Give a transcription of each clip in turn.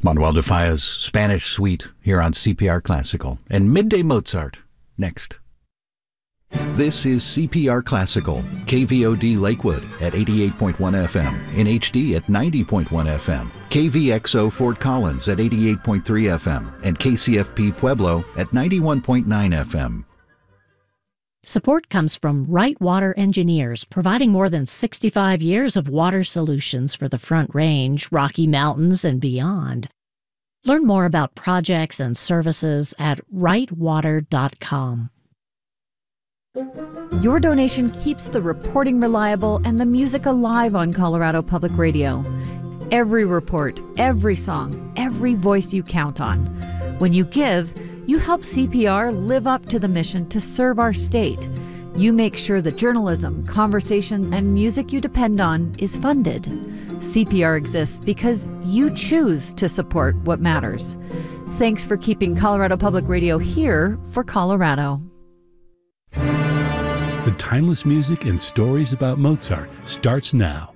Manuel de Falla's Spanish Suite here on CPR Classical. And Midday Mozart next. This is CPR Classical, KVOD Lakewood at 88.1 FM, in HD at 90.1 FM, KVXO Fort Collins at 88.3 FM, and KCFP Pueblo at 91.9 FM. Support comes from Wright Water Engineers, providing more than 65 years of water solutions for the Front Range, Rocky Mountains, and beyond. Learn more about projects and services at wrightwater.com. Your donation keeps the reporting reliable and the music alive on Colorado Public Radio. Every report, every song, every voice you count on. When you give, you help CPR live up to the mission to serve our state. You make sure the journalism, conversation, and music you depend on is funded. CPR exists because you choose to support what matters. Thanks for keeping Colorado Public Radio here for Colorado. The timeless music and stories about Mozart starts now.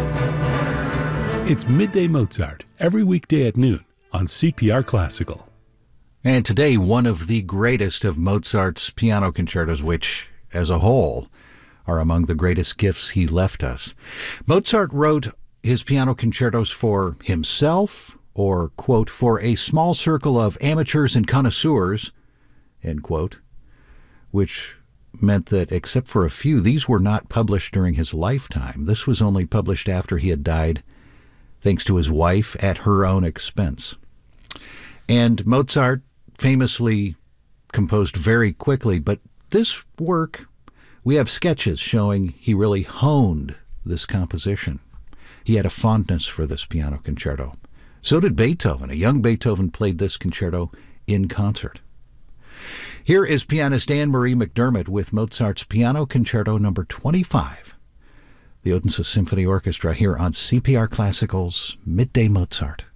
It's Midday Mozart, every weekday at noon on CPR Classical. And today, one of the greatest of Mozart's piano concertos, which, as a whole, are among the greatest gifts he left us. Mozart wrote his piano concertos for himself, or, quote, for a small circle of amateurs and connoisseurs, end quote, which meant that, except for a few, these were not published during his lifetime. This was only published after he had died, thanks to his wife, at her own expense. And Mozart famously composed very quickly, but this work, we have sketches showing he really honed this composition. He had a fondness for this piano concerto. So did Beethoven. A young Beethoven played this concerto in concert. Here is pianist Anne-Marie McDermott with Mozart's Piano Concerto No. 25. The Odense Symphony Orchestra here on CPR Classical's Midday Mozart.